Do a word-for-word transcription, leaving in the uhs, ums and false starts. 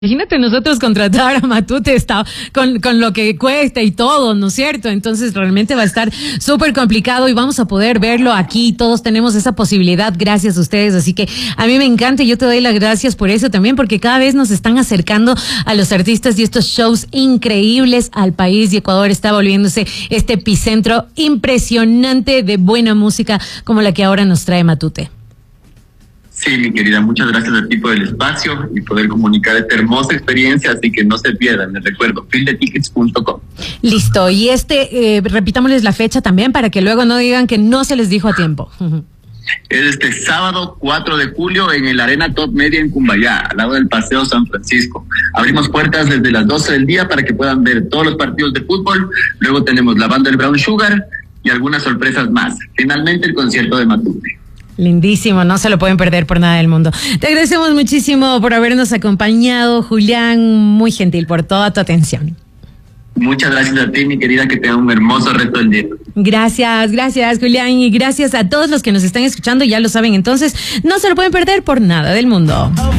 Imagínate nosotros contratar a Matute está, con, con lo que cuesta y todo, ¿no es cierto? Entonces realmente va a estar súper complicado y vamos a poder verlo aquí. Todos tenemos esa posibilidad gracias a ustedes. Así que a mí me encanta y yo te doy las gracias por eso también, porque cada vez nos están acercando a los artistas y estos shows increíbles al país, y Ecuador está volviéndose este epicentro impresionante de buena música como la que ahora nos trae Matute. Sí, mi querida, muchas gracias a ti por el espacio y poder comunicar esta hermosa experiencia, así que no se pierdan, les recuerdo, field the tickets punto com. Listo, y este, eh, repitámosles la fecha también para que luego no digan que no se les dijo a tiempo. Es este sábado cuatro de julio en el Arena Top Media en Cumbayá, al lado del Paseo San Francisco. Abrimos puertas desde las doce del día para que puedan ver todos los partidos de fútbol, luego tenemos la banda del Brown Sugar y algunas sorpresas más. Finalmente el concierto de Matute. Lindísimo, no se lo pueden perder por nada del mundo. Te agradecemos muchísimo por habernos acompañado, Julián, muy gentil por toda tu atención. Muchas gracias a ti, mi querida, que tenga un hermoso resto del día. Gracias, gracias, Julián, y gracias a todos los que nos están escuchando, ya lo saben, entonces no se lo pueden perder por nada del mundo.